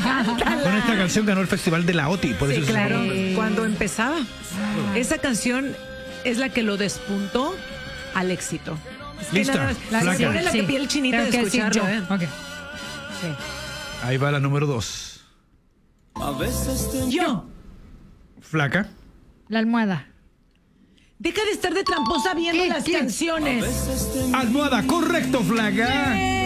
Con esta canción ganó el Festival de la OTI. Por Sí, eso claro, cuando empezaba. Esa canción es la que lo despuntó al éxito. Es que Lista, la flaca. canción es la que piel chinita Creo de que sí, escucharlo. yo. Ok. Ahí va la número 2. Yo. Flaca. La almohada. Deja de estar de tramposa viendo las canciones. Almohada, correcto, flaca.